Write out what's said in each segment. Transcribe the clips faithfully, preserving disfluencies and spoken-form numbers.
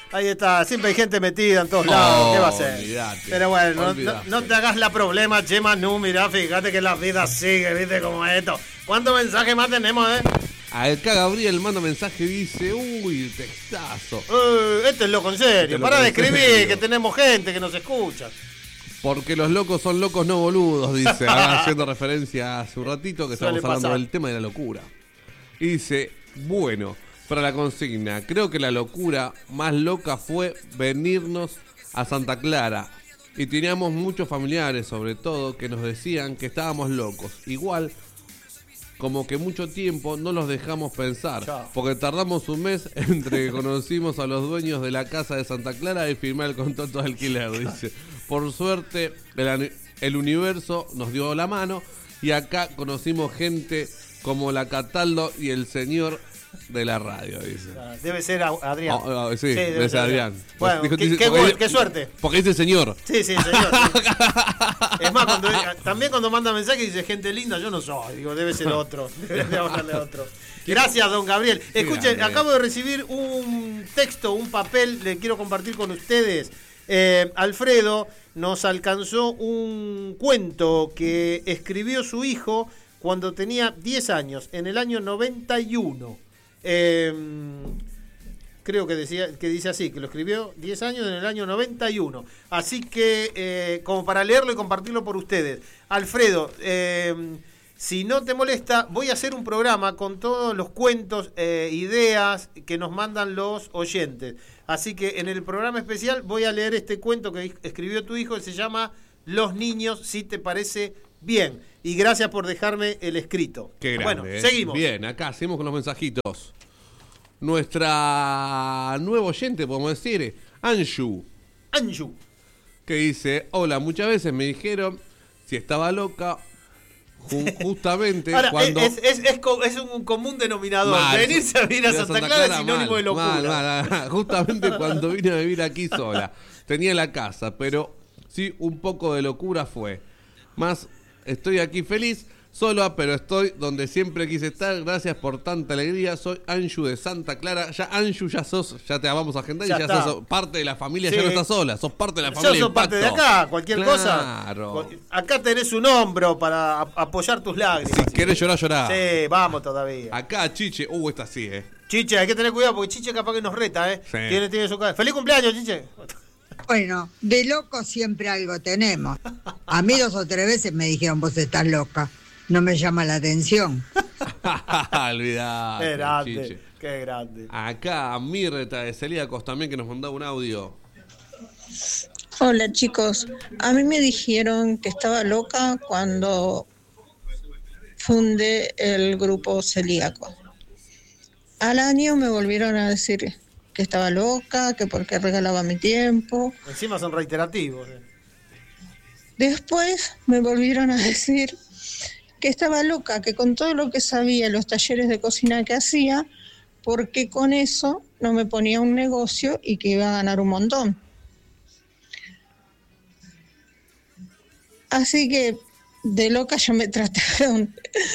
Ahí está, siempre hay gente metida en todos lados, Oh, ¿qué va a ser? olvidate, Pero bueno, no, no, olvidate. no te hagas la problema, Chema, no, mirá, fíjate que la vida sigue, viste como esto. ¿Cuántos mensajes más tenemos, eh? Acá Gabriel manda mensaje y dice, uy, textazo. Uh, este es loco en serio, Este es para loco de en escribir, serio. que tenemos gente que nos escucha. Porque los locos son locos, no boludos, dice, ahora haciendo referencia hace un ratito que Suele estamos hablando pasar. del tema de la locura. Y dice, bueno, para la consigna, creo que la locura más loca fue venirnos a Santa Clara. Y teníamos muchos familiares, sobre todo, que nos decían que estábamos locos. Igual, como que mucho tiempo no los dejamos pensar, Chao. porque tardamos un mes entre que conocimos a los dueños de la casa de Santa Clara y firmar el contrato de alquiler, dice. Por suerte, el, el universo nos dio la mano y acá conocimos gente como la Cataldo y el señor de la radio, dice. Debe ser a- Adrián. Oh, oh, sí, Sí, debe debe ser ser Adrián. Bueno, Dijo- qué, dice- qué porque- gol, qué suerte. Porque dice señor. Sí, sí, señor. sí. Es más, cuando, también cuando manda mensaje dice gente linda, yo no soy. Digo, debe ser otro. Debe hablarle a otro. Gracias, don Gabriel. Escuchen, grande. acabo de recibir un texto, un papel, le quiero compartir con ustedes. Eh, Alfredo nos alcanzó un cuento que escribió su hijo cuando tenía diez años, en el año noventa y uno. Eh, creo que decía que dice así, que lo escribió diez años en el año noventa y uno. Así que, eh, como para leerlo y compartirlo por ustedes. Alfredo, eh, si no te molesta, voy a hacer un programa con todos los cuentos, eh, ideas que nos mandan los oyentes. Así que en el programa especial voy a leer este cuento que escribió tu hijo, que se llama Los niños, si te parece bien. Y gracias por dejarme el escrito. Qué grande, bueno, eh. seguimos. Bien, acá seguimos con los mensajitos. Nuestra nueva oyente, podemos decir, Anshu, Anju. que dice, hola, muchas veces me dijeron si estaba loca, ju- justamente Ahora, cuando... es, es, es, co- es un común denominador. Mal. Venirse a vivir a Mira, Santa Clara es sinónimo mal, de locura. mal, mal, mal. Justamente cuando vine a vivir aquí sola. Tenía la casa, pero sí, un poco de locura fue. Más, estoy aquí feliz, sola, pero estoy donde siempre quise estar. Gracias por tanta alegría. Soy Anshu de Santa Clara. Ya, Anshu, ya sos, ya te vamos a agendar Ya y ya está. sos parte de la familia. Sí. Ya no estás sola, sos parte de la Yo familia. soy parte de Impacto. acá, cualquier Claro. cosa. Acá tenés un hombro para a- apoyar tus lágrimas. Si querés llorar, llorar. Sí, vamos todavía. Acá, Chiche, uh, esta sí, eh. Chiche, hay que tener cuidado porque Chiche capaz que nos reta, ¿eh? Sí. Tiene, tiene su cara. ¡Feliz cumpleaños, Chiche! Bueno, de loco siempre algo tenemos. A mí dos o tres veces me dijeron, vos estás loca. No me llama la atención. Olvidate, Qué grande, Chiche. qué grande. Acá Mirta de Celíacos también que nos mandaba un audio. Hola chicos, a mí me dijeron que estaba loca cuando fundé el grupo Celíaco. Al año me volvieron a decir que estaba loca, que porque regalaba mi tiempo. Encima son reiterativos. ¿eh? Después me volvieron a decir que estaba loca, que con todo lo que sabía, los talleres de cocina que hacía, porque con eso no me ponía un negocio y que iba a ganar un montón. Así que de loca ya me trataron.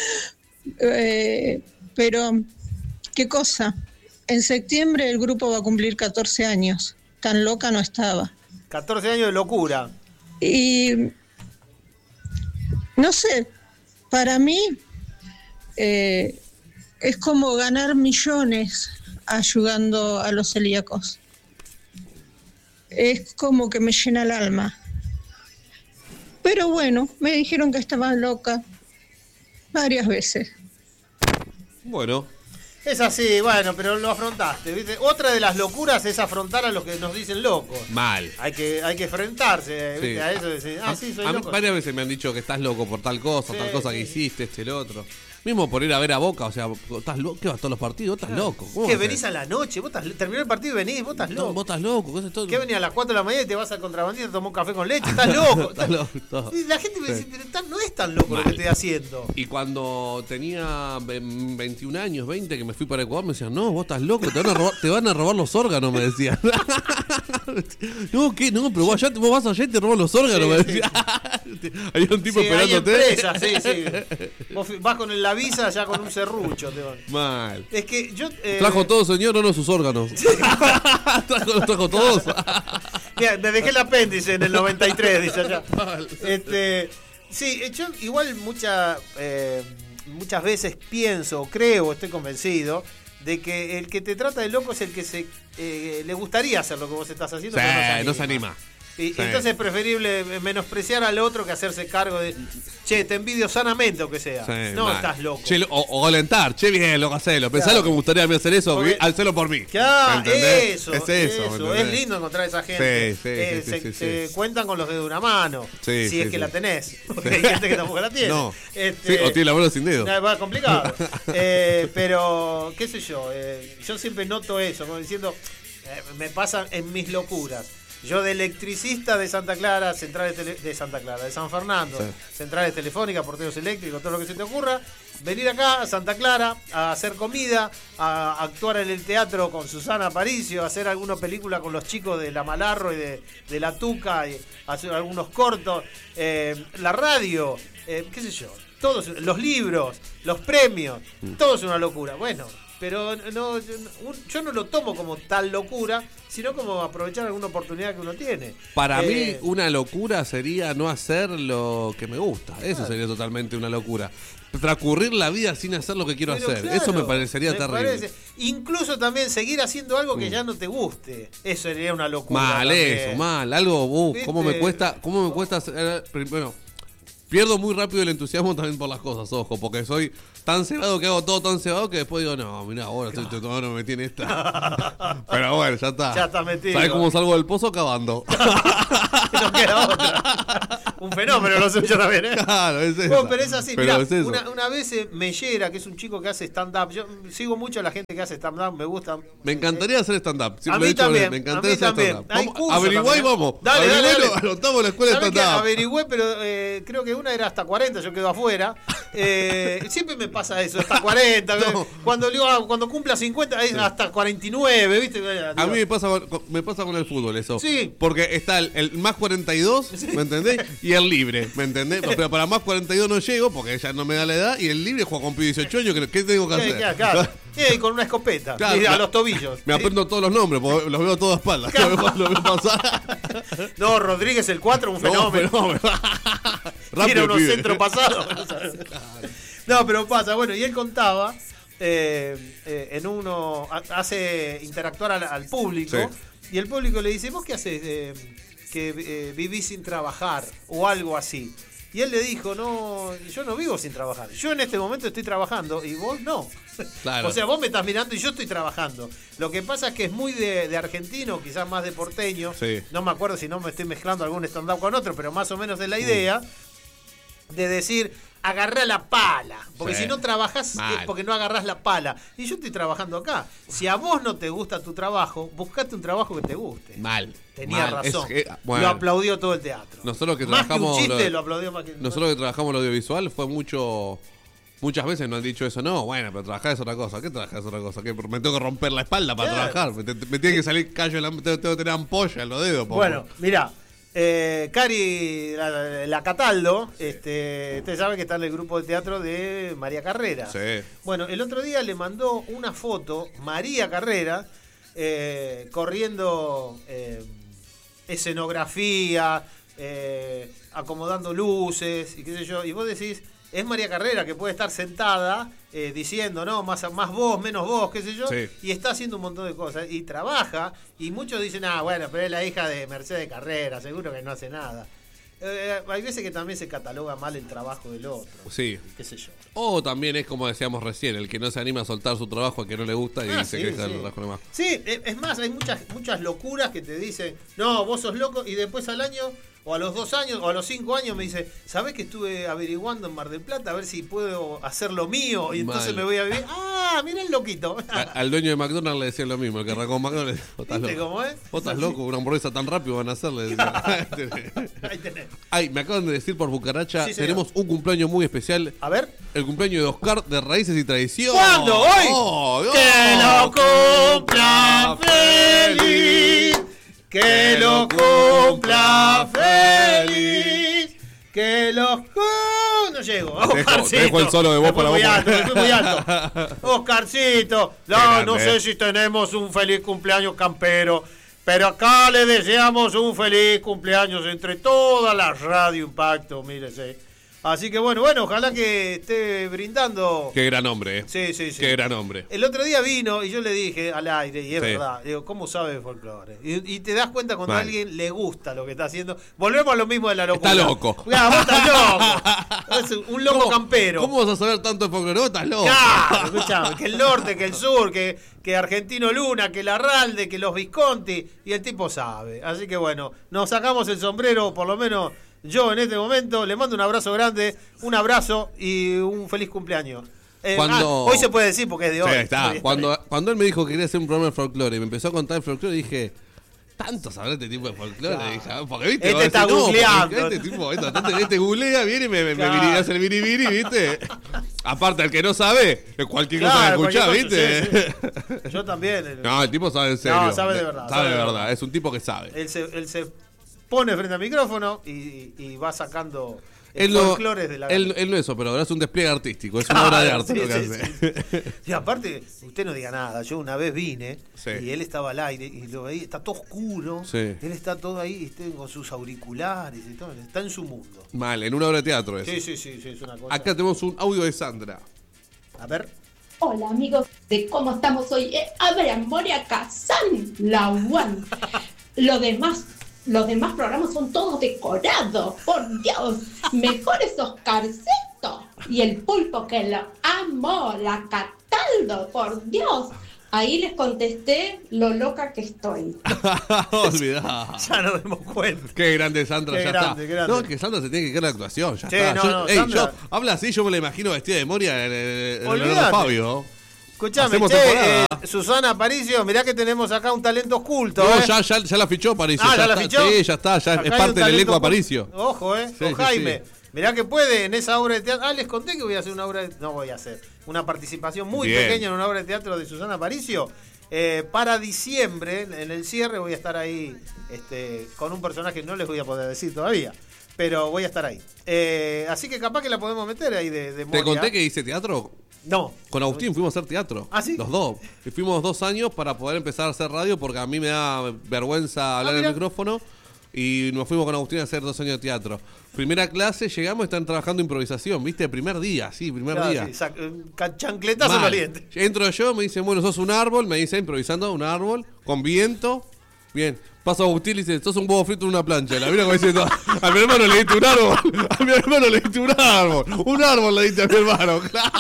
eh, pero, ¿qué cosa? En septiembre el grupo va a cumplir catorce años. Tan loca no estaba. catorce años de locura. Y no sé, para mí eh, es como ganar millones ayudando a los celíacos. Es como que me llena el alma. Pero bueno, me dijeron que estaba loca varias veces. Bueno, Es así, bueno, pero lo afrontaste, ¿viste? Otra de las locuras es afrontar a los que nos dicen locos. mal. Hay que, hay que enfrentarse, ¿viste? Sí. A eso, decir, ah, sí, soy A mí loco. varias veces me han dicho que estás loco por tal cosa, Sí, tal cosa sí. que hiciste, este, el otro. Mismo por ir a ver a Boca, o sea, ¿estás loco? ¿Qué vas a todos los partidos? ¿Estás loco? ¿Cómo Que vas a venís hacer? a la noche, vos estás, terminó el partido y venís, vos estás No, loco. vos estás loco, ¿qué haces todo? ¿Qué venís a las cuatro de la mañana y te vas al contrabandista a tomar un café con leche? Estás loco. Estás loco, todo. Y la gente me Sí. dice, pero tan- no es tan loco lo Mal. que estoy haciendo. Y cuando tenía ve- veintiún años, veinte, que me fui para Ecuador, me decían, no, vos estás loco, te van a robar, te van a robar los órganos, me decían. No, ¿qué? No, pero vos, allá, vos vas allá y te roban los órganos, Sí, me sí. decían. Hay un tipo sí, esperándote. Hay empresas, sí, sí. Vos vas con la visa ya con un serrucho. Te van. Mal. Es que yo... Eh... ¿Trajo todo, señor, o no sus órganos? ¿Trajo, ¿Los trajo todos? Mira, me dejé el apéndice en el noventa y tres, dice allá. Este, sí, yo igual mucha, eh, muchas veces pienso, creo, estoy convencido de que el que te trata de loco es el que se eh, le gustaría hacer lo que vos estás haciendo, Sí, pero no se anima. no se anima. Y, Sí. Entonces es preferible menospreciar al otro que hacerse cargo de, che, te envidio sanamente o que sea. Sí, no, mal. estás loco. Che, o, o alentar, che, bien, loco, hacelo. Pensá Claro. lo que me gustaría a mí hacer eso, Porque- hacelo por mí. Claro, ¿Entendés? eso, es eso. eso. ¿entendés? Es lindo encontrar a esa gente. Sí, sí, Eh, sí, se, sí, se sí. cuentan con los dedos de una mano, Sí, si sí, es que sí. la tenés. Porque hay gente que tampoco la tiene. No. Este, Sí, o tiene la mano sin dedo. no, va complicado. Eh, pero, qué sé yo, eh, yo siempre noto eso, como diciendo, eh, me pasa en mis locuras. Yo de electricista de Santa Clara, centrales tele- de Santa Clara, de San Fernando, Sí. centrales telefónicas, porteros eléctricos, todo lo que se te ocurra, venir acá a Santa Clara a hacer comida, a actuar en el teatro con Susana Aparicio, a hacer alguna película con los chicos de La Malarro y de, de La Tuca, y hacer algunos cortos, eh, la radio, eh, qué sé yo, todos los libros, los premios, todo es una locura. Bueno, pero no, yo, no- yo no lo tomo como tal locura, sino como aprovechar alguna oportunidad que uno tiene. Para Eh, mí, una locura sería no hacer lo que me gusta. Eso Claro. sería totalmente una locura. Transcurrir la vida sin hacer lo que quiero pero hacer. claro, Eso me parecería me terrible. parece. Incluso también seguir haciendo algo que Mm. ya no te guste. Eso sería una locura. Mal también. eso, mal. Algo, uh, cómo me ¿Viste? cuesta, cómo me cuesta hacer, eh, bueno, pierdo muy rápido el entusiasmo también por las cosas, ojo, porque soy tan cebado que hago todo tan cebado que después digo, no, mirá, ahora estoy, estoy tomando, me metí en esta. Pero bueno, ya está. Ya está metido. ¿Sabes cómo salgo del pozo? Cavando. No queda otra. Un fenómeno lo suyo también, ¿eh? Claro, es eso. Bueno, pero es así, Pero mirá, es eso. una, una vez eh, Mellera, que es un chico que hace stand-up, yo mm, sigo mucho a la gente que hace stand-up, me gusta. Me encantaría hacer stand-up. A mí también, Me a encantaría mí hacer también. stand-up. Hay Vamos, curso averiguá también, y ¿eh? vamos. Dale, dale, Averiguá y dale. anotamos la escuela de ¿Sabés qué? stand-up. Averigüé, pero eh, creo que una era hasta cuarenta, yo quedo afuera. Eh, siempre me pasa eso, hasta cuarenta. No. Cuando, digo, ah, cuando cumpla cincuenta, es hasta cuarenta y nueve, ¿viste? A mí me pasa, con, me pasa con el fútbol eso. Sí. Porque está el, el más cuarenta y dos, ¿me entendés? Y el libre, ¿me entendés? Pero para más cuarenta y dos no llego porque ya no me da la edad. Y el libre juega con dieciocho años. ¿Qué, qué tengo que Eh, hacer? claro, claro. Eh, con una escopeta, Claro, y a claro. los tobillos. Me aprendo todos los nombres porque los veo todos a espaldas. Claro. Lo veo, lo veo pasar. No, Rodríguez el cuatro, un No, fenómeno. fenómeno. Tira Rápido, unos pibe. centros pasados. No, pero pasa, bueno, y él contaba, eh, eh, en uno, ha- hace interactuar al, al público, Sí. y el público le dice, ¿vos qué haces eh, que eh, vivís sin trabajar? O algo así. Y él le dijo, no, yo no vivo sin trabajar. Yo en este momento estoy trabajando y vos no. Claro. O sea, vos me estás mirando y yo estoy trabajando. Lo que pasa es que es muy de, de argentino, quizás más de porteño. Sí. No me acuerdo si no me estoy mezclando algún stand-up con otro, pero más o menos es la Mm. idea de decir, agarrá la pala. Porque Sí. si no trabajás, Mal. es porque no agarrás la pala. Y yo estoy trabajando acá. Si a vos no te gusta tu trabajo, buscate un trabajo que te guste. Mal. Tenía mal. razón. Es que, bueno, Lo aplaudió todo el teatro. Nosotros que más trabajamos que un chiste, lo- lo aplaudió más que... Nosotros que trabajamos lo audiovisual fue mucho. Muchas veces nos han dicho eso, no, bueno, pero trabajar es otra cosa. ¿Qué trabajar es otra cosa? ¿Qué? Me tengo que romper la espalda para Claro. trabajar. Me, me tiene que salir callo en la. Tengo, tengo que tener ampolla en los dedos. po. Bueno, mirá, eh, Cari la, la Cataldo, este, usted sabe que está en el grupo de teatro de María Carrera. Sí. Bueno, el otro día le mandó una foto, María Carrera, eh, corriendo eh, escenografía, eh, acomodando luces y qué sé yo. Y vos decís, es María Carrera que puede estar sentada eh, diciendo, no, más, más vos, menos vos, qué sé yo. Sí. Y está haciendo un montón de cosas. Y trabaja. Y muchos dicen, ah, bueno, pero es la hija de Mercedes Carrera, seguro que no hace nada. Eh, hay veces que también se cataloga mal el trabajo del otro. Sí. Qué sé yo. O también es como decíamos recién, el que no se anima a soltar su trabajo, a que no le gusta y Ah, se sí, queja sí. del trabajo nomás. Sí, e- es más, hay muchas muchas locuras que te dicen, no, vos sos loco, y después al año, o a los dos años, o a los cinco años me dice, ¿sabés que estuve averiguando en Mar del Plata a ver si puedo hacer lo mío? Y entonces Mal. me voy a vivir. ¡Ah, mirá el loquito! A- al dueño de McDonald's le decían lo mismo, el que arrancó McDonald's. Vos estás ¿Viste loco. cómo es? Vos estás loco, una hamburguesa tan rápido van a hacerle. decía. Ahí tenés. Ay, me acaban de decir por Bucaracha, Sí, señor. tenemos un cumpleaños muy especial. A ver. El cumpleaños de Oscar de Raíces y Tradición. ¿Cuándo? ¿Hoy? Oh, oh. ¡Que lo cumpla feliz! ¡Que lo cumpla feliz! Que los... ¡Uh! No llego. Oscarcito. Te dejo el solo de vos para vos. Muy alto, me fui muy alto. Oscarcito. No, no sé si tenemos un feliz cumpleaños campero, pero acá le deseamos un feliz cumpleaños entre todas las Radio Impacto, mírese. Así que bueno, bueno, ojalá que esté brindando. Qué gran hombre, ¿eh? Sí, sí, sí. Qué gran hombre. El otro día vino y yo le dije al aire, y es Sí. verdad, digo, ¿cómo sabe de folclore? Y, y te das cuenta cuando a Mal. alguien le gusta lo que está haciendo. Volvemos a lo mismo de la locura. Está loco. Claro, vos estás loco. Es un loco ¿Cómo, campero. ¿Cómo vas a saber tanto de folclore? Vos estás loco. Claro, escuchame, que el norte, que el sur, que, que Argentino Luna, que Larralde, que los Visconti, y el tipo sabe. Así que bueno, nos sacamos el sombrero, por lo menos yo en este momento. Le mando un abrazo grande, un abrazo y un feliz cumpleaños. Eh, Cuando- ah, hoy se puede decir porque es de Sí, hoy. está. Hoy Cuando, cuando él me dijo que quería hacer un programa de folclore y me empezó a contar el folclore, dije, ¿tanto sabrá este tipo de folclore? Claro. Dije, ah, porque viste, Este va a está decir, no, googleando. porque Este tipo, este, este, este googlea, viene y me, me, Claro. me viene a hacer el biribiri, ¿viste? Aparte, el que no sabe, cualquier cosa Claro, que escuchá, cualquier ¿viste? cosa, sí, sí. Yo también. el- No, el tipo sabe en serio. No, sabe de verdad, Sabe de verdad, es un tipo que sabe. Él se, él se pone frente al micrófono y, y va sacando Él no, folclores de la él, él no eso, pero ahora es un despliegue artístico, es una obra de arte Sí, lo que sí, hace. sí, sí. Y aparte, usted no diga nada, yo una vez vine Sí. y él estaba al aire y lo veía, está todo oscuro, Sí. él está todo ahí este, con sus auriculares y todo, está en su mundo. Mal, en una obra de teatro eso. Sí, sí, sí, sí, es una cosa. Acá tenemos un audio de Sandra. A ver. Hola amigos de cómo estamos hoy. Eh, Abraham Moria Kazan, la one. Lo demás, los demás programas son todos decorados, por Dios. Mejor es Oscarcito y el pulpo que lo amo, la Cataldo, por Dios. Ahí les contesté lo loca que estoy. Olvidá. Ya nos dimos cuenta. Qué grande Sandra, Qué ya grande, está. qué grande. No, es que Sandra se tiene que quedar la actuación, ya Sí, está. no, yo, no, ey, Sandra- yo- habla así, yo me la imagino vestida de Moria en el, en el Olvídate. Leonardo Fabio. Escuchame, Hacemos che, temporada. eh, Susana Aparicio, mirá que tenemos acá un talento oculto. No, ¿eh? ya, ya, ya la fichó Aparicio. Ah, ¿ya la está. fichó? Sí, ya está, ya Acá es hay parte un del talento elenco de oculto. Aparicio. Ojo, eh, Sí, con sí, Jaime. sí. Mirá que puede en esa obra de teatro. Ah, les conté que voy a hacer una obra de... No voy a hacer. Una participación muy Bien. pequeña en una obra de teatro de Susana Aparicio. Eh, para diciembre, en el cierre, voy a estar ahí este, con un personaje que no les voy a poder decir todavía. Pero voy a estar ahí. Eh, así que capaz que la podemos meter ahí de, de ¿Te Moria. conté que hice teatro? No. Con Agustín fuimos a hacer teatro. ¿Ah, sí? Los dos. Y fuimos dos años para poder empezar a hacer radio porque a mí me da vergüenza hablar Ah, en mira. el micrófono. Y nos fuimos con Agustín a hacer dos años de teatro. Primera clase, llegamos y están trabajando improvisación, ¿viste? Primer día, sí, primer Claro, día. sí, sac- un ca- chancletazo Mal. valiente. Entro yo, me dicen, bueno, sos un árbol, me dice improvisando un árbol, con viento. Bien, paso a Agustín y dice, sos un huevo frito en una plancha. La mira como diciendo, a mi hermano le diste un árbol, a mi hermano le diste un árbol, un árbol le diste a mi hermano.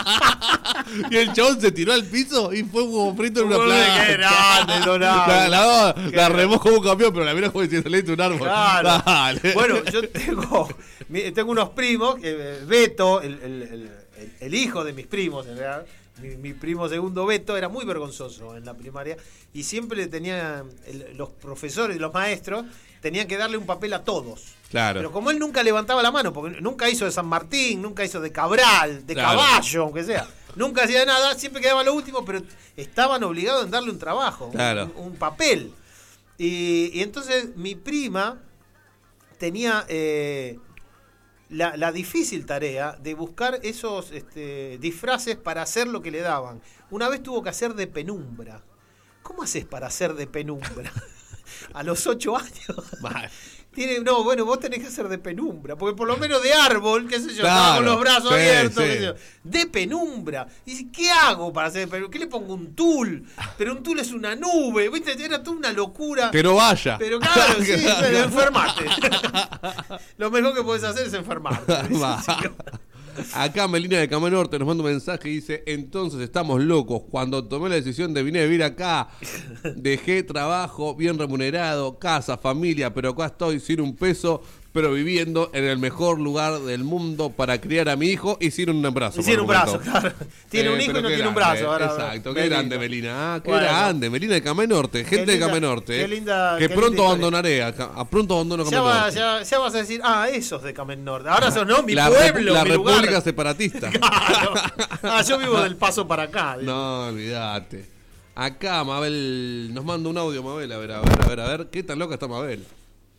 Y el chabón se tiró al piso y fue un huevo frito en una Uy, plancha. qué grande, Donado. La, la, Qué la remó como un campeón, pero la mira como diciendo, le diste un árbol. Claro. Dale. Bueno, yo tengo, mi- tengo unos primos, que Beto, el, el- el- el- el hijo de mis primos, en realidad, mi, mi primo segundo Beto, era muy vergonzoso en la primaria y siempre tenía, el- los profesores y los maestros tenían que darle un papel a todos. Claro. Pero como él nunca levantaba la mano, porque nunca hizo de San Martín, nunca hizo de Cabral, de Claro. Caballo, aunque sea, nunca hacía nada, siempre quedaba lo último, pero estaban obligados en darle un trabajo, un- Claro. un, un papel. Y, y entonces mi prima tenía eh, la, la difícil tarea de buscar esos este, disfraces para hacer lo que le daban. Una vez tuvo que hacer de penumbra. ¿Cómo haces para hacer de penumbra? A los ocho años. Mal. Tiene, no, bueno, vos tenés que hacer de penumbra, porque por lo menos de árbol, qué sé yo, Claro, estaba con los brazos sí, abiertos, sí. qué sé yo. De penumbra. Y dice, ¿qué hago para hacer de penumbra? ¿Qué le pongo? Un tul. Pero un tul es una nube, ¿viste? Era toda una locura. Que no vaya. Pero claro, sí, Claro. pero enfermate. Lo mejor que podés hacer es enfermarte. Va. Acá Melina de Cama Norte nos manda un mensaje y dice, entonces estamos locos. Cuando tomé la decisión de venir a vivir acá, dejé trabajo bien remunerado, casa, familia, pero acá estoy sin un peso, pero viviendo en el mejor lugar del mundo para criar a mi hijo y sin un brazo. Y sin por un el brazo, momento. claro. Tiene Eh, un hijo y pero no qué tiene un grande, brazo. Ahora, exacto, qué Melina. grande Melina. Ah, qué Bueno. grande. Melina de Cama Norte, gente linda- de Cama Norte. qué linda- que qué pronto linda historia. abandonaré. Acá, a pronto abandono Cama Ya, va- Norte. ya, ya vas a decir, ah, esos de Camen Norte. Ahora son, no, mi la pueblo, la mi República lugar. Separatista. Claro. Ah, yo vivo del paso para acá. No, olvídate. Acá Mabel nos manda un audio, Mabel. A ver, a ver, a ver, a ver. ¿Qué tan loca está Mabel?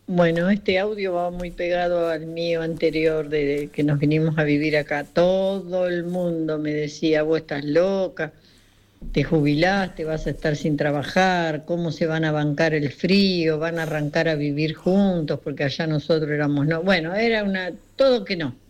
Bueno, este audio va muy pegado al mío anterior de que nos vinimos a vivir acá. Todo el mundo me decía, vos estás loca, te jubilaste, vas a estar sin trabajar, cómo se van a bancar el frío, van a arrancar a vivir juntos, porque allá nosotros éramos no. Bueno, era una todo que no.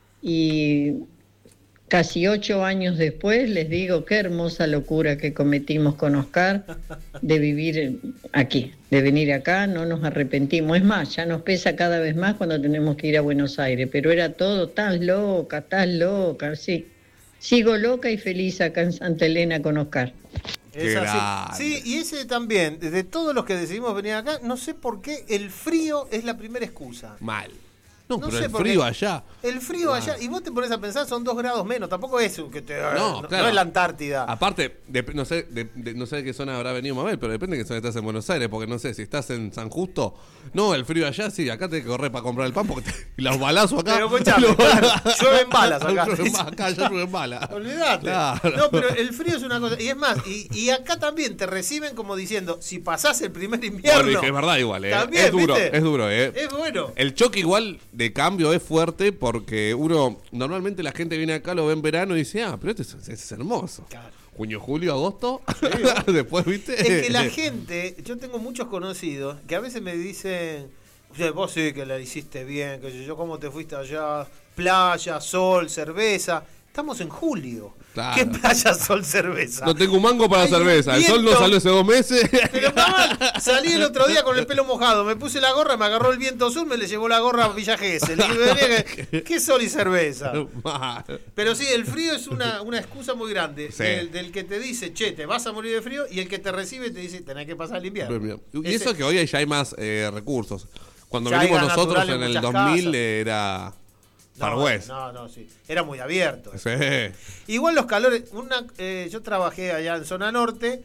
Y casi ocho años después les digo qué hermosa locura que cometimos con Oscar de vivir aquí, de venir acá, no nos arrepentimos. Es más, ya nos pesa cada vez más cuando tenemos que ir a Buenos Aires, pero era todo tan loca, tan loca, sí. Sigo loca y feliz acá en Santa Elena con Oscar. Es así. Sí, y ese también, de todos los que decidimos venir acá, no sé por qué el frío es la primera excusa. Mal. No, No pero sé el por frío qué. allá. El frío Ah. allá, y vos te pones a pensar, son dos grados menos, tampoco es que te, No, no, claro. no es la Antártida. Aparte, de- no sé de, de- no sé de qué zona habrá venido Mabel, pero depende de qué zona estás en Buenos Aires, porque no sé, si estás en San Justo, no, el frío allá, sí, acá te que correr para comprar el pan, porque te- y los balazos acá. Pero escuchame, los- claro, llueven balas acá. Llueven ba- acá ya llueven balas. Olvídate. Claro. No, pero el frío es una cosa. Y es más, y, y acá también te reciben como diciendo, si pasás el primer invierno. Bueno, dije, es verdad igual, eh. También, es duro, ¿viste? es duro, eh. Es bueno. El choque igual de cambio es fuerte porque uno, normalmente la gente viene acá, lo ve en verano y dice, ah, pero este es, este es hermoso. Claro. Junio, julio, agosto, después, ¿viste? Es que la gente, yo tengo muchos conocidos que a veces me dicen, "Che, vos sí que la hiciste bien, que yo, yo cómo te fuiste allá, playa, sol, cerveza. Estamos en julio. Claro. ¿Qué playa, sol, cerveza? No tengo un mango para Hay la cerveza. El sol no viento. salió hace dos meses. Pero mamá, salí el otro día con el pelo mojado, me puse la gorra, me agarró el viento sur, me le llevó la gorra a Villa Gesell. Le dije, "¿Qué- ¿qué sol y cerveza?" Mal. Pero sí, el frío es una, una excusa muy grande. Sí. Del, del que te dice, che, te vas a morir de frío, y el que te recibe te dice, tenés que pasar el invierno. Y Ese- eso que hoy ya hay más eh, recursos. Cuando Ya hay venimos gas nosotros natural en en el muchas dos mil casas. era Far No, West. no, no, sí. Era muy abierto. Sí. Igual los calores, una, eh, yo trabajé allá en zona norte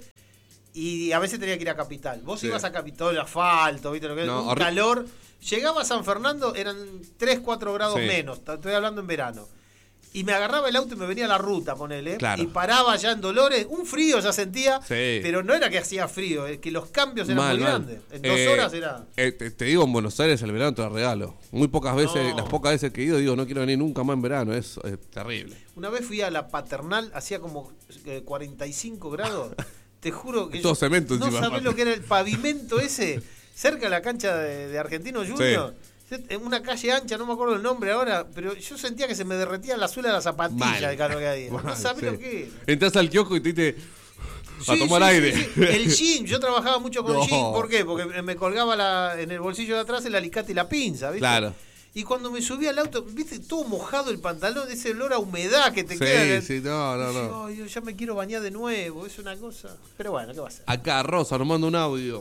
y a veces tenía que ir a Capital. Vos Sí. ibas a Capital, el asfalto, ¿viste lo que es? No, Un horri- calor. Llegaba a San Fernando, eran tres, cuatro grados Sí. menos. Estoy hablando en verano. Y me agarraba el auto y me venía a la ruta, ponele. Claro. Y paraba allá en Dolores. Un frío ya sentía, Sí. pero no era que hacía frío, es que los cambios eran Mal, muy mal. grandes. En dos Eh, horas era. eh, te, te digo, en Buenos Aires el verano te lo regalo. Muy pocas veces, No. las pocas veces que he ido, digo, no quiero venir nunca más en verano. Es, es terrible. Una vez fui a la Paternal, hacía como eh, cuarenta y cinco grados. Te juro que Todo yo- cemento no encima, sabés aparte. lo que era el pavimento ese, cerca de la cancha de, de Argentino Junior. En una calle ancha, no me acuerdo el nombre ahora, pero yo sentía que se me derretía la suela de la zapatilla Mal. de calor que había. No Mal, sabés sí. lo que era. Entras al kiosco y te dice a Sí, tomar sí, aire. sí, sí. El jean, yo trabajaba mucho con No. jean. ¿Por qué? Porque me colgaba la, en el bolsillo de atrás el alicate y la pinza, ¿viste? Claro. Y cuando me subí al auto, viste, todo mojado el pantalón, ese olor a humedad que te Sí, queda. en el- sí, no, no, Y yo, no. "Ay, yo ya me quiero bañar de nuevo", es una cosa. Pero bueno, ¿qué va a hacer? Acá, Rosa, nos manda un audio.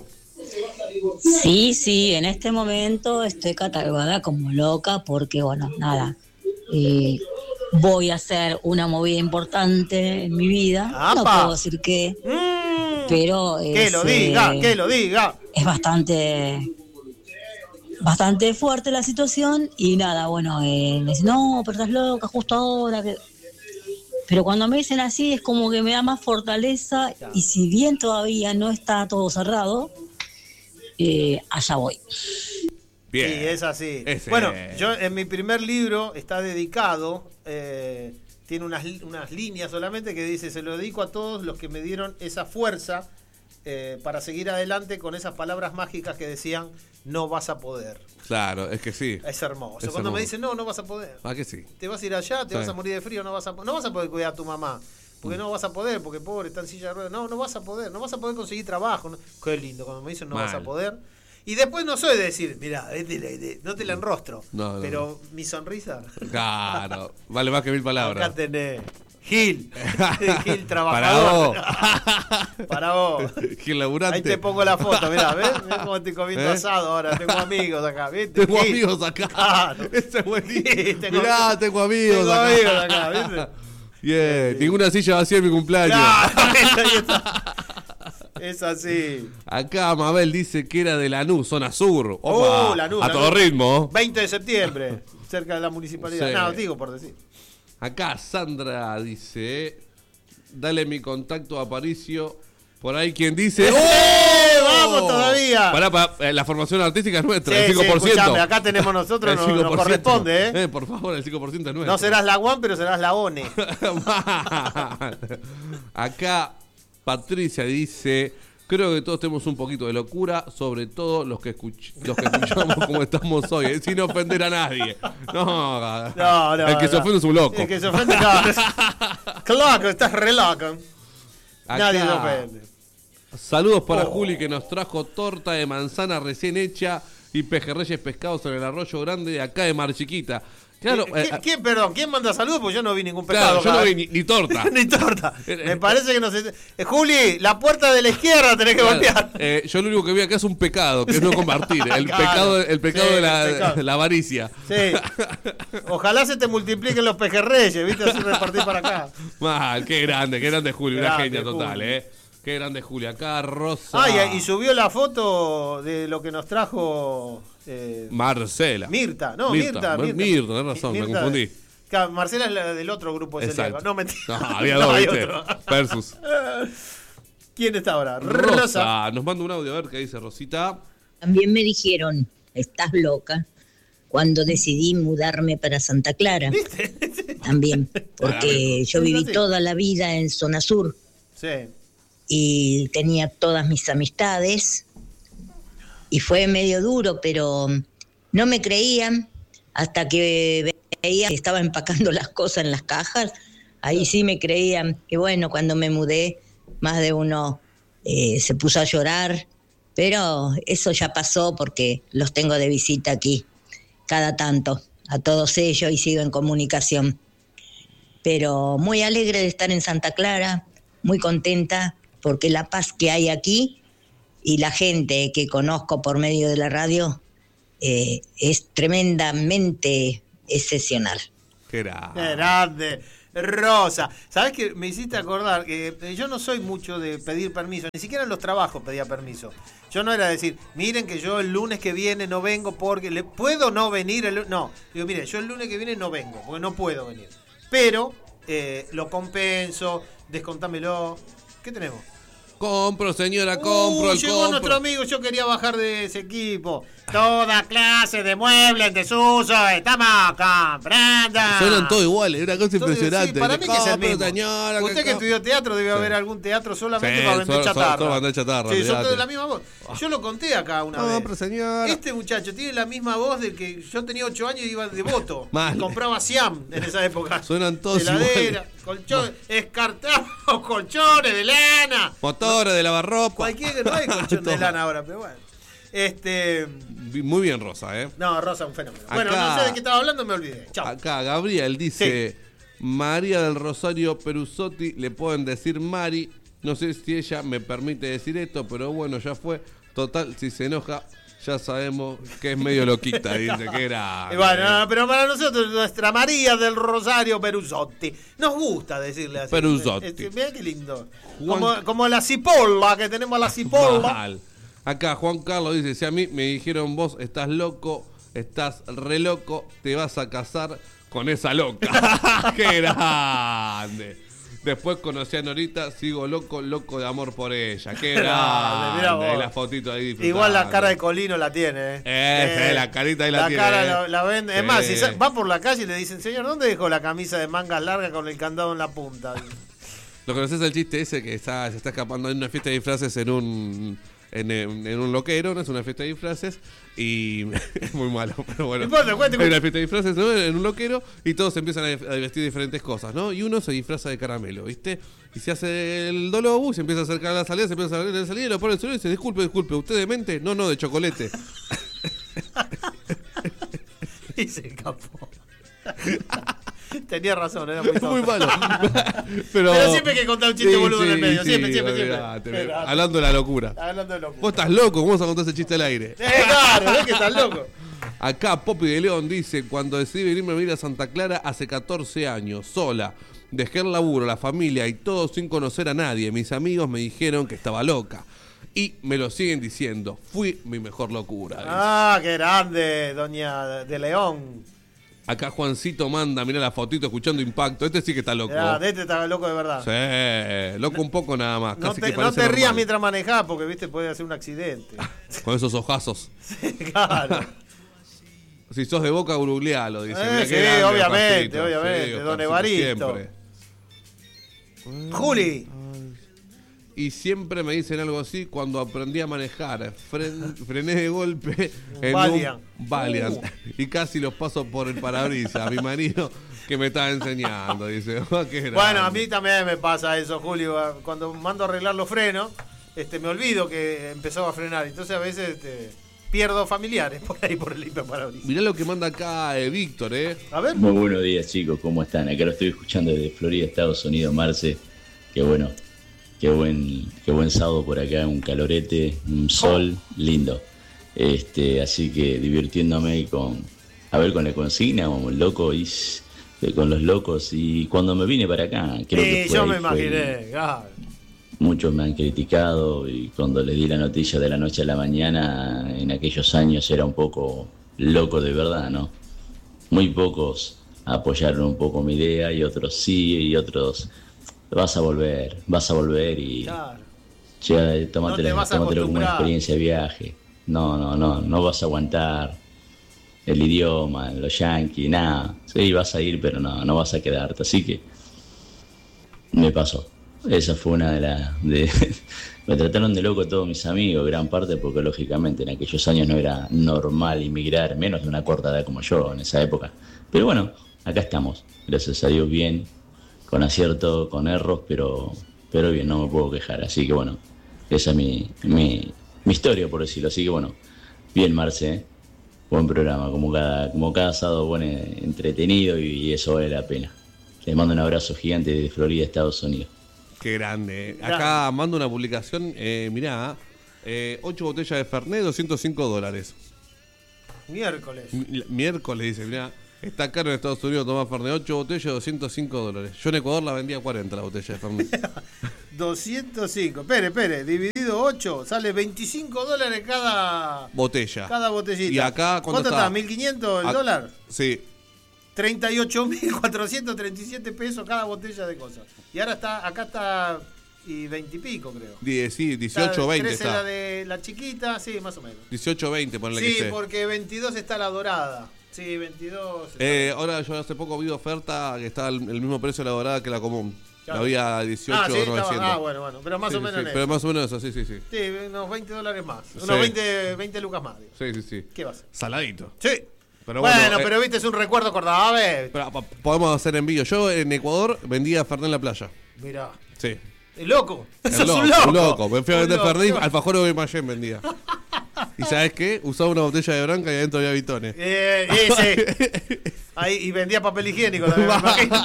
Sí, sí, en este momento estoy catalogada como loca porque, bueno, nada, eh, voy a hacer una movida importante en mi vida. No ¡Apa! puedo decir qué, Mm, pero que es, lo diga, eh, que lo diga. es bastante bastante fuerte la situación y nada, bueno, eh, me dicen, no, pero estás loca justo ahora. Que... Pero cuando me dicen así es como que me da más fortaleza y si bien todavía no está todo cerrado, eh, allá voy. Bien. Sí, es así. Ese. Bueno, yo en mi primer libro está dedicado, eh, tiene unas, li- unas líneas solamente que dice, se lo dedico a todos los que me dieron esa fuerza eh, para seguir adelante con esas palabras mágicas que decían, no vas a poder. Claro, es que sí. Es hermoso. Es Cuando me hermoso. dicen, no, no vas a poder. Ah, que sí. Te vas a ir allá, te Sí. vas a morir de frío, no vas a, po- no vas a poder cuidar a tu mamá. Porque no vas a poder, porque pobre, está en silla de ruedas. No, no vas a poder, no vas a poder conseguir trabajo. no- Qué lindo, cuando me dicen no vas a Mal. poder. Y después no soy de decir, mirá, es de la- de- no te la enrostro. No, no, pero mi sonrisa, Claro. Vale más que mil acá palabras. tenés. Gil, Gil Para trabajador. vos. Para vos. Gil laburante. Ahí te pongo la foto, mirá, ¿ves? Mirá cómo estoy comiendo ¿Eh? asado ahora. Tengo amigos acá, ¿viste? Tengo Gil. amigos acá. Claro. Ese es buenísimo. Sí, tengo- Mirá, tengo amigos Tengo acá. amigos acá, ¿viste? Bien, ninguna silla vacía en mi cumpleaños. Claro, ahí está. Es así. Acá Mabel dice que era de Lanús, zona sur. Oh, Opa, Lanús, a Lanús. todo ritmo. veinte de septiembre, cerca de la municipalidad. Sí. No, digo por decir. Acá Sandra dice, dale mi contacto a Aparicio. Por ahí quien dice, ¡Eh! ¡Vamos todavía! Pará, pará, pará, eh, la formación artística es nuestra, Sí, el cinco por ciento. sí, escuchame, acá tenemos nosotros, El nos, cinco nos por ciento. corresponde, ¿eh? Eh, por favor, el cinco por ciento es nuestro. No serás la One, pero serás la ONE. Acá Patricia dice: creo que todos tenemos un poquito de locura, sobre todo los que, escuch los que escuchamos como estamos hoy, eh, sin ofender a nadie. No, No, no, el que no. se ofende es un loco. El que se ofende, no. Claro, estás re loco. Nadie se Acá, ofende. saludos para Oh. Juli, que nos trajo torta de manzana recién hecha y pejerreyes pescados en el arroyo grande de acá de Mar Chiquita. Claro, ¿Qui- eh, ¿Quién, perdón, ¿quién manda saludos? Pues yo no vi ningún claro, pecado. yo no acá. vi ni, ni torta. Ni torta. Me parece que no sé. Eh, Juli, la puerta de la izquierda tenés que Claro, golpear. eh, yo lo único que vi acá es un pecado, que es no compartir. El Claro. pecado, el pecado Sí, de la, el pecado. la avaricia. Sí. Ojalá se te multipliquen los pejerreyes, ¿viste? Así repartir para acá. Mal, qué grande, qué grande Juli, una Grande, genia total, Juli. eh. Qué grande Juli. Acá Rosa. Ah, y, y subió la foto de lo que nos trajo eh, Marcela. Mirta. No, Mirta, Mirta. Mir- Mirta, tenés razón, me confundí. Claro, Marcela es la del otro grupo de Exacto. Celebra. No, mentira. No, había No, dos, hay ¿viste? otro. Versus. ¿Quién está ahora? Rosa. Nos manda un audio a ver qué dice Rosita. También me dijeron, estás loca, cuando decidí mudarme para Santa Clara. También, porque yo viví toda la vida en zona sur Sí. y tenía todas mis amistades y fue medio duro, pero no me creían hasta que veía que estaba empacando las cosas en las cajas. Ahí sí me creían. Y bueno, cuando me mudé, más de uno eh, se puso a llorar, pero eso ya pasó porque los tengo de visita aquí cada tanto, a todos ellos, y sigo en comunicación. Pero muy alegre de estar en Santa Clara, muy contenta, porque la paz que hay aquí y la gente que conozco por medio de la radio eh, es tremendamente excepcional. Qué grande. Qué grande. Rosa, ¿sabes qué? Me hiciste acordar que eh, yo no soy mucho de pedir permiso, ni siquiera en los trabajos pedía permiso. Yo no era decir, miren que yo el lunes que viene no vengo porque le puedo no venir el lu-". No, digo, mire, yo el lunes que viene no vengo porque no puedo venir. Pero eh, lo compenso, descontámelo. ¿Qué tenemos? Compro, señora, compro, Uy, el llegó compro. nuestro amigo, yo quería bajar de ese equipo. Toda clase de muebles en desuso, estamos comprando. Suenan todos iguales, una cosa Entonces, impresionante. sí, para mí que es el Compro, mismo. señora, Usted que com- estudió teatro debe Sí. haber algún teatro solamente Sí, para vender solo- solo- chatarra. solo vender chatarra, Sí, son olvidate. todos de la misma voz. Yo lo conté acá una No, vez. pero señora. Este muchacho tiene la misma voz del que yo tenía ocho años y iba de voto. Mal. Y compraba Siam en esa época. Suenan todos Heladera, iguales. colchones, escartados, colchones de lana. Motores de lavarropa. Cualquier, no hay colchón de Todo. lana ahora, pero bueno. Este. Muy bien, Rosa, ¿eh? No, Rosa, un fenómeno. Bueno, Acá- no sé de qué estaba hablando, me olvidé. Chao. Acá Gabriel dice: María del Rosario Perusotti, le pueden decir Mari. No sé si ella me permite decir esto, pero bueno, ya fue. Total, si se enoja, ya sabemos que es medio loquita, dice que era. Y bueno, no, no, pero para nosotros, nuestra María del Rosario Perusotti, nos gusta decirle así. Perusotti. Eh, eh, Mirá qué lindo. Juan- Como, como la cipolla, que tenemos la cipolla. Mal. Acá Juan Carlos dice: si a mí me dijeron vos estás loco, estás re loco, te vas a casar con esa loca. ¡Qué grande! Después conocí a Norita, sigo loco, loco de amor por ella. ¡Qué Grande, mirá grande! vos. Ahí la fotito ahí disfrutando. Igual la cara de Colino la tiene. ¿eh? Eh, sí, la carita ahí la tiene, cara eh. la, la vende. Es Sí. más, si sa- va por la calle y le dicen, señor, ¿dónde dejó la camisa de mangas largas con el candado en la punta? ¿Lo conoces el chiste ese que está, se está escapando en una fiesta de disfraces en un en, en- en un loquero? No es una fiesta de disfraces y es muy malo, pero bueno. No importa, cuente, Hay una cuente. fiesta de disfraces, ¿no? En un loquero y todos empiezan a, a vestir diferentes cosas, ¿no? Y uno se disfraza de caramelo, ¿viste? Y se hace el dolobu, se empieza a acercar a la salida, se empieza a salir de la salida, lo pone en el suelo y dice, disculpe, disculpe, ¿usted de mente? No, no, de chocolate. Y se escapó. Tenía razón, era muy Es muy tonto. malo. Pero, Pero siempre hay que contar un chiste boludo en el medio, siempre, siempre, siempre. olvidate, Pero- hablando de la locura. Hablando de loco. Vos estás loco, ¿cómo vas a contar ese chiste al aire? Eh, claro, ves que estás loco. Acá Poppy de León dice, cuando decidí venirme a vivir a Santa Clara hace catorce años, sola, dejé el laburo, la familia y todo sin conocer a nadie. Mis amigos me dijeron que estaba loca. Y me lo siguen diciendo, fui mi mejor locura. dice. Ah, qué grande, doña de León. Acá Juancito manda, mirá la fotito escuchando Impacto. Este sí que está loco. Ya, de este está loco de verdad. Sí, loco un poco nada más. No Casi te, que no te parece rías normal. mientras manejás porque, viste, puede hacer un accidente. Con esos ojazos. Sí, claro. Si sos de Boca, googlealo, dice. Eh, Mirá sí, qué grande, obviamente, Oscarcito. obviamente, Sí, don Oscarcito Evaristo. siempre. Juli. Y siempre me dicen algo así cuando aprendí a manejar. Fren, frené de golpe en Valiant. un Valiant. Uh. Y casi los paso por el parabrisas. Mi marido que me estaba enseñando. Dice, oh, qué grande. Bueno, a mí también me pasa eso, Julio. Cuando mando a arreglar los frenos, este, me olvido que empezó a frenar. Entonces a veces este, pierdo familiares por ahí por el limpiaparabrisas. Mirá lo que manda acá eh, Víctor, ¿eh? A ver. Muy buenos días, chicos, ¿cómo están? Acá lo estoy escuchando desde Florida, Estados Unidos, Marce. Qué bueno, qué buen, qué buen sábado por acá, un calorete, un sol lindo. Este, así que divirtiéndome con, a ver, con la consigna, como el loco y con los locos. Y cuando me vine para acá, creo Sí, que fue yo ahí, me fue- imaginé. claro. Muchos me han criticado y cuando les di la noticia de la noche a la mañana, en aquellos años era un poco loco de verdad, ¿no? Muy pocos apoyaron un poco mi idea y otros sí, y otros vas a volver, vas a volver y Claro. che, No tómatelo, te vas a tómatelo como una acostumbrar. experiencia de viaje. No, no, no, no vas a aguantar el idioma, los yanquis, nada. Sí, vas a ir, pero no, no vas a quedarte. Así que me pasó. Esa fue una de las... De, me trataron de loco todos mis amigos, gran parte, porque lógicamente en aquellos años no era normal inmigrar, menos de una corta edad como yo en esa época. Pero bueno, acá estamos, gracias a Dios bien, con acierto, con errores, pero, pero bien, no me puedo quejar. Así que bueno, esa es mi, mi, mi historia, por decirlo. Así que bueno, bien, Marce, ¿eh? Buen programa, como cada, como cada sábado, buen eh, entretenido y eso vale la pena. Les mando un abrazo gigante desde Florida, Estados Unidos. Qué grande. eh. Acá mando una publicación, eh, mirá, eh, ocho botellas de Fernet, doscientos cinco dólares. Miércoles. M- Miércoles, dice, mirá, está caro en Estados Unidos tomar Fernet, ocho botellas, doscientos cinco dólares. Yo en Ecuador la vendía a cuarenta la botella de Fernet. doscientos cinco. Espere, espere. Dividido ocho, sale veinticinco dólares cada, Botella. cada botellita. Y acá, ¿cuánto ¿cuánto está? está? ¿mil quinientos el Ac- dólar? Sí. treinta y ocho mil cuatrocientos treinta y siete pesos cada botella de cosas. Y ahora está, acá está y veinte y pico, creo. Die- sí, dieciocho, veinte trece está. la de la chiquita, sí, más o menos. dieciocho, veinte, ponle que Sí, esté. porque veintidós está la dorada. Sí, veintidós. está- Eh, ahora yo hace poco vi oferta que está el, el mismo precio de la dorada que la común. Claro. La había a dieciocho, ah, sí, estaba- novecientos. ah, bueno, bueno, pero más Sí, o sí, menos sí, en pero eso. más o menos eso, sí, sí, sí. Sí, unos veinte dólares más. Sí. Unos veinte, veinte lucas más. digo. Sí, sí, sí. ¿Qué va a ser? Saladito. Sí. Pero bueno, bueno, eh, pero viste, es un recuerdo acordable. pero, pa- podemos hacer envío. Yo en Ecuador vendía Fernet en la playa. Mirá. Sí. ¿El loco? El Sos loco, un loco. un loco. Me fui a Un vender loco. Fernet, alfajores de Mayén vendía. ¿Y sabes qué? Usaba una botella de branca y adentro había bitones. Eh, ese. Ahí, y vendía papel higiénico también, me imagino.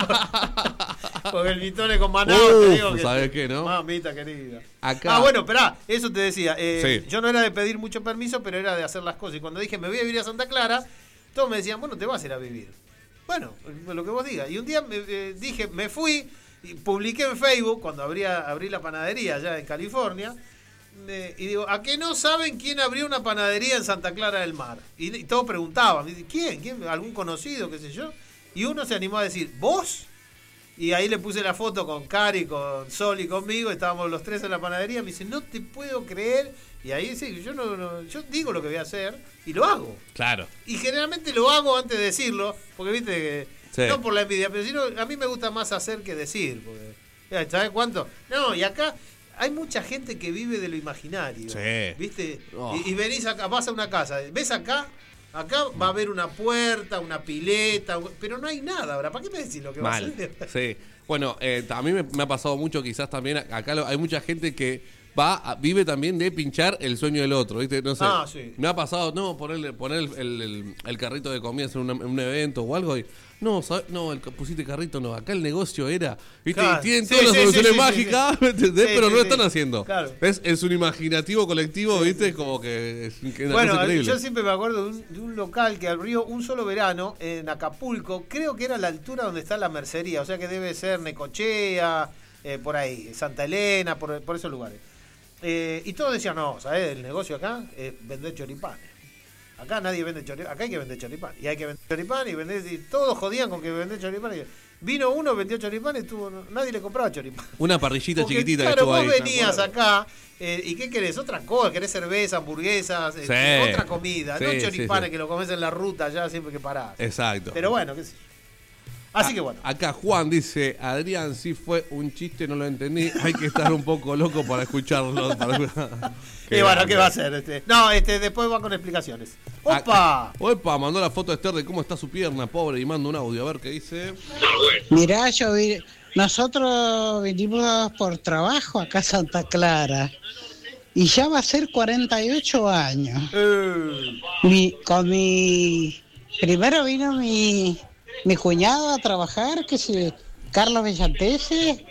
Porque el bitone con manado, Uf, te digo que. ¿sabes qué, no? Mamita querida. Acá- Ah, bueno, esperá, eso te decía. eh, Sí. Yo no era de pedir mucho permiso, pero era de hacer las cosas. Y cuando dije me voy a vivir a Santa Clara, todos me decían, bueno, te vas a ir a vivir. Bueno, lo que vos digas. Y un día me, eh, dije, me fui y publiqué en Facebook, cuando abría, abrí la panadería allá en California. Eh, y digo, ¿a qué no saben quién abrió una panadería en Santa Clara del Mar? Y, y todos preguntaban, me dicen, ¿quién? ¿Quién? ¿Algún conocido? ¿Qué sé yo? Y uno se animó a decir, ¿vos? Y ahí le puse la foto con Cari, con Sol y conmigo, estábamos los tres en la panadería, me dice, no te puedo creer. Y ahí sí, yo no, no- yo digo lo que voy a hacer y lo hago. Claro. Y generalmente lo hago antes de decirlo, porque viste que, Sí. no por la envidia, pero sino, a mí me gusta más hacer que decir. Porque, ya, ¿sabes cuánto? No, y acá hay mucha gente que vive de lo imaginario. Sí. ¿Viste? Oh. Y, y venís acá, vas a una casa, ves acá, acá va a haber una puerta, una pileta, pero no hay nada ahora. ¿Para qué me decís lo que va a Mal. ser? Sí. Bueno, eh, a mí me, me ha pasado mucho, quizás también acá lo- hay mucha gente que va a- vive también de pinchar el sueño del otro, ¿viste? No sé. Ah, sí. Me ha pasado, no, ponerle, poner el, el- el- el carrito de comida en un, en un evento o algo y no, ¿sabes? No, el, pusiste carrito, no, acá el negocio era, ¿viste? Claro. Y tienen Sí, todas las sí, soluciones sí, sí, mágicas, ¿me entendés? Sí, Pero sí, no lo sí. están haciendo. Claro. Es, es un imaginativo colectivo, ¿viste? Es como que es una cosa Bueno, increíble. yo siempre me acuerdo de un, de un local que abrió un solo verano en Acapulco, creo que era a la altura donde está la mercería, o sea que debe ser Necochea, eh, por ahí, Santa Elena, por, por esos lugares. Eh, y todos decían, no, ¿sabes? El negocio acá es vender choripanes. Acá nadie vende choripán, acá hay que vender choripán. Y hay que vender choripán y vender, y todos jodían con que vender choripán. Y vino uno, vendió choripán y estuvo, nadie le compraba choripán. Una parrillita Porque, chiquitita claro, que estuvo vos ahí. venías acá, eh, ¿y qué querés? Otra cosa, querés cerveza, hamburguesas, Sí. eh, otra comida, Sí, no sí, choripanes sí. que lo comes en la ruta ya siempre que parás. Exacto. Pero bueno, qué sé. Así A- que bueno. Acá Juan dice, Adrián, sí fue un chiste, no lo entendí. Hay que estar un poco loco para escucharlo. Y bueno, ¿qué va a hacer? Este? No, este, después va con explicaciones. ¡Opa! Opa, mandó la foto de Esther de cómo está su pierna, pobre, y manda un audio, a ver qué dice. Mirá, yo vi, nosotros vinimos por trabajo acá a Santa Clara y ya va a ser cuarenta y ocho años. Eh. Mi, con mi primero vino mi, mi cuñado a trabajar, que se Carlos Bellantese,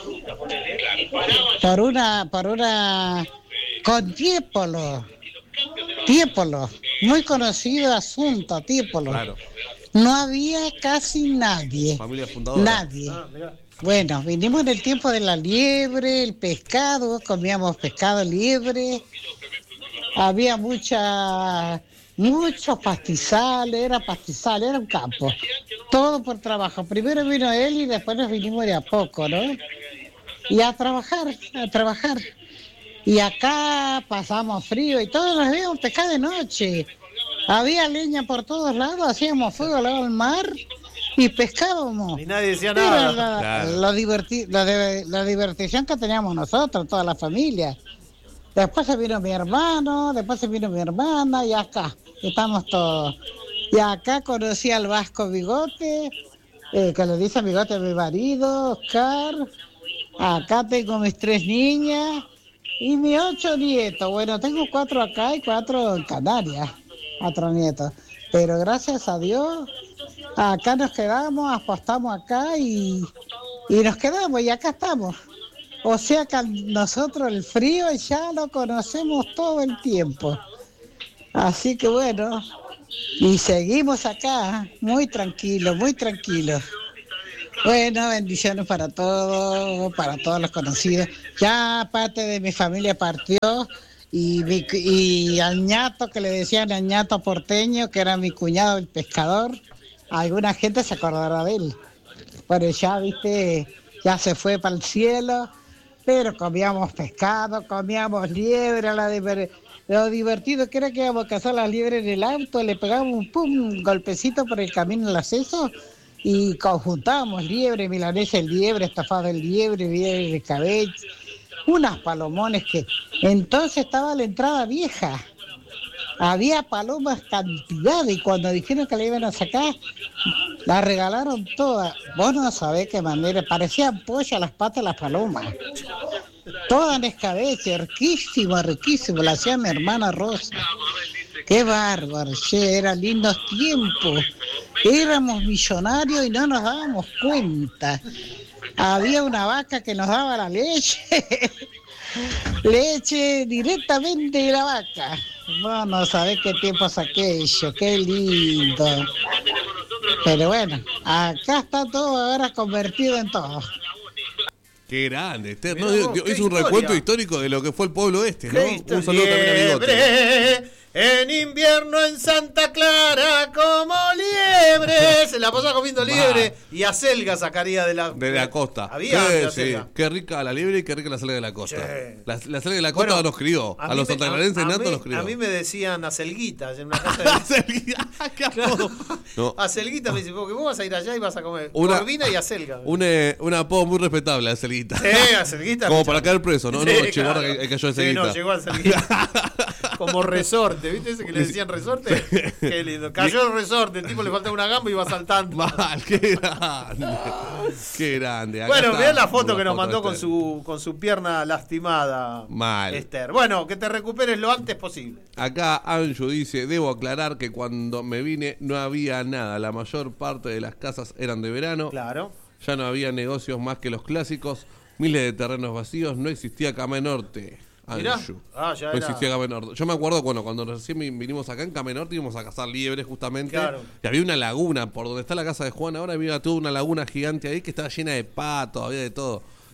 por una, por una, con Tiepolo, Tiepolo, muy conocido asunto, Tiepolo. Claro. No había casi nadie. Familia fundadora. Nadie. Ah, mirá. Bueno, vinimos en el tiempo de la liebre, el pescado, comíamos pescado liebre. Había mucha, muchos pastizales, era pastizal, era un campo. Todo por trabajo. Primero vino él y después nos vinimos de a poco, ¿no? Y a trabajar, a trabajar. Y acá pasamos frío y todos nos veíamos pescar de noche. Había leña por todos lados, hacíamos fuego al lado del mar y pescábamos. Y nadie decía Era nada. la, Claro. lo diverti- la, de- la diversión que teníamos nosotros, toda la familia. Después se vino mi hermano, después se vino mi hermana y acá estamos todos. Y acá conocí al Vasco Bigote, eh, que le dice Bigote a mi marido, Oscar. Acá tengo mis tres niñas y mis ocho nietos. Bueno, tengo cuatro acá y cuatro en Canarias, cuatro nietos. Pero gracias a Dios, acá nos quedamos, apostamos acá y, y nos quedamos y acá estamos. O sea que nosotros el frío ya lo conocemos todo el tiempo. Así que bueno, y seguimos acá, muy tranquilos, muy tranquilos. Bueno, bendiciones para todos, para todos los conocidos. Ya parte de mi familia partió y, mi, y al ñato, que le decían al ñato porteño, que era mi cuñado el pescador, alguna gente se acordará de él. Pero ya, viste, ya se fue para el cielo, pero comíamos pescado, comíamos liebre, la diver- lo divertido que era que íbamos a cazar las liebres en el auto, le pegábamos un pum, un golpecito por el camino del acceso y conjuntábamos liebre, milanesa el liebre, estafado el liebre, liebre de cabeza, unas palomones que entonces estaba la entrada vieja. Había palomas cantidad y cuando dijeron que la iban a sacar, la regalaron todas. Vos no sabés qué manera, parecían pollo a las patas de las palomas. Todas en escabeche, riquísimo, riquísimo, la hacía mi hermana Rosa. Qué bárbaro, che, eran lindos tiempos. Éramos millonarios y no nos dábamos cuenta. Había una vaca que nos daba la leche. Leche directamente de la vaca. Vos no sabés qué tiempos aquello, qué lindo. Pero bueno, acá está todo ahora convertido en todo. Qué grande, Esther. Mirá ¿No? vos, Hizo qué un historia. recuento histórico de lo que fue el pueblo este, ¿no? ¿Qué Un saludo también a Bigote. liebre, en invierno en Santa Clara como liebre. Se la pasaba comiendo liebre y acelga sacaría de la, De la costa. Había Qué, antes sí, acelga. qué rica la liebre y qué rica la selga de la costa. Che. La, la selga de la costa Bueno, nos crió. A, mí los me- santaclarenses a natos mí- nos crió. A mí me decían acelguitas en una casa de... Acelguita, qué apodo. No. Acelguita me dice, porque vos vas a ir allá y vas a comer Una- corvina y acelga. Un, eh, un apodo muy respetable, Acelguita. Sí, acelguita. Como para caer preso, ¿no? Sí, no, che, claro. guarda que, que cayó Sí, Acelguita. no, llegó Acelguita. Como resorte, ¿viste ese que le decían resorte? Qué lindo. Cayó el resorte, el tipo le faltaba una gamba y iba saltando. Mal, qué grande. Qué grande. Acá Bueno, está mirá la foto una que nos foto mandó de con Esther. su, con su pierna lastimada. Mal. Esther. Bueno, que te recuperes lo antes posible. Acá Anju dice, debo aclarar que cuando me vine no había nada. La mayor parte de las casas eran de verano. Claro. Ya no había negocios más que los clásicos. Miles de terrenos vacíos. No existía Came Norte. Mirá. Anju. Ah, ya No era. existía Came Norte. Yo me acuerdo bueno, cuando recién vinimos acá en Came Norte íbamos a cazar liebres justamente. Claro. Y había una laguna. Por donde está la casa de Juan ahora había toda una laguna gigante ahí que estaba llena de patos, había de todo.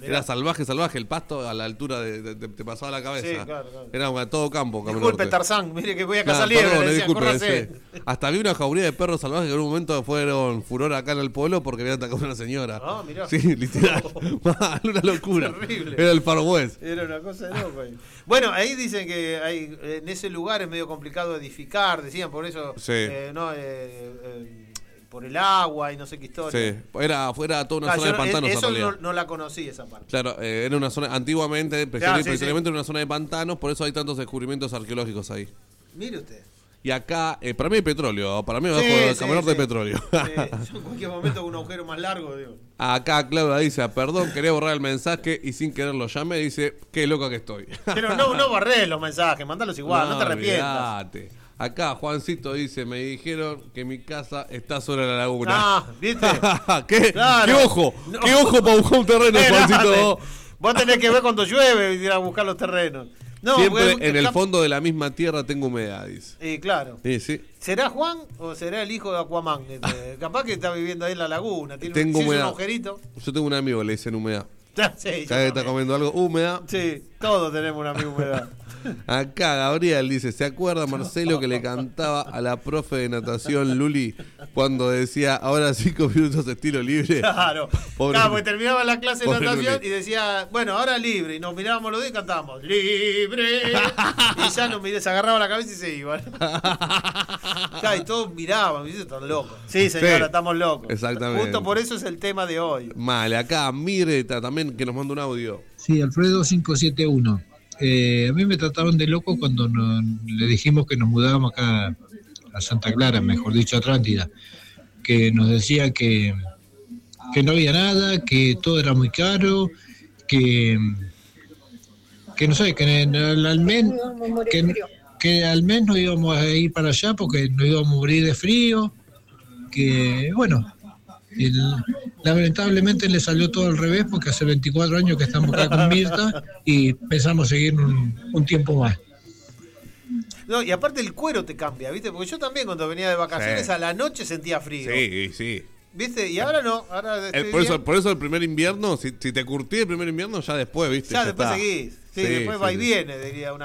Era salvaje, salvaje. El pasto a la altura de, de- de- te pasaba la cabeza. Sí, claro, claro. Era a todo campo. Camino Disculpe, Norte. Tarzán, mire que voy a Nah, Casa Liebre. perdón, le decían, disculpe, córrase. sí. Hasta vi una jauría de perros salvajes que en un momento fueron furor acá en el pueblo porque habían atacado a una señora. Ah, mirá. Sí, literal. Mal, una locura. Terrible. Era el Far West. Era una cosa de loco ahí. Bueno, ahí dicen que hay, en ese lugar es medio complicado edificar, decían, por eso, Sí. eh, no, eh, eh, por el agua y no sé qué historia. Sí, era, fuera toda una Ah, zona yo de no- pantanos en eso realidad. no, no la conocí esa parte. Claro, eh, era una zona, antiguamente, Claro, sí, precisamente sí. era una zona de pantanos, por eso hay tantos descubrimientos arqueológicos ahí. Mire usted. Y acá, eh, para mí hay petróleo, para mí abajo Sí, del sí, camarote sí. de petróleo. Sí, yo en cualquier momento con un agujero más largo, digo. Acá Claudia dice, perdón, quería borrar el mensaje y sin querer lo llamé, dice, qué loca que estoy. Pero no, no borré los mensajes, mandalos igual, no, te arrepientas. olvidate. Acá Juancito dice, me dijeron que mi casa está sobre la laguna. Ah, ¿viste? ¿Qué? Claro. ¿Qué ojo? No. ¿Qué ojo para buscar un terreno, Eh, Juancito? no, Vos tenés que ver cuando llueve y ir a buscar los terrenos. No, Siempre porque- en el cap- fondo de la misma tierra tengo humedad, dice. Y claro. Sí, sí. ¿Será Juan o será el hijo de Aquaman? Este, capaz que está viviendo ahí en la laguna. Tiene Tengo un, si es un humedad. agujerito. Yo tengo un amigo que le dicen humedad. Sí, yo Cada vez está también. comiendo algo húmeda. Sí, todos tenemos una misma humedad. Acá Gabriel dice, ¿se acuerda Marcelo que le cantaba a la profe de natación Luli cuando decía, ahora cinco minutos estilo libre? Claro. Pobre- Claro, porque terminaba la clase de pobre natación Luli. y decía, bueno, ahora libre. Y nos mirábamos los dos y cantábamos, libre. Y ya nos miré, se agarraba la cabeza y se iban. Claro, y todos miraban, ¿viste? Están locos. Sí, señora, Sí, estamos locos. exactamente. Justo por eso es el tema de hoy. Mal, acá Mireta también que nos manda un audio. Sí, Alfredo cinco siete uno. Eh, a mí me trataron de loco cuando no- le dijimos que nos mudábamos acá a Santa Clara, mejor dicho, a Atlántida, que nos decía que, que no había nada, que todo era muy caro, que, que no sé, que en- al, al mes, que, que al mes no íbamos a ir para allá porque nos íbamos a morir de frío, que bueno, el- lamentablemente le salió todo al revés porque hace veinticuatro años que estamos acá con Mirta y pensamos seguir un, un tiempo más. No, y aparte el cuero te cambia, ¿viste? Porque yo también cuando venía de vacaciones Sí. a la noche sentía frío. Sí, sí. ¿Viste? Y ahora no, ahora El- estoy por, eso, bien. por eso el primer invierno, si, si te curtí el primer invierno, ya después, ¿viste? Ya después está. seguís. Sí, Sí, después sí, va y sí. viene, diría una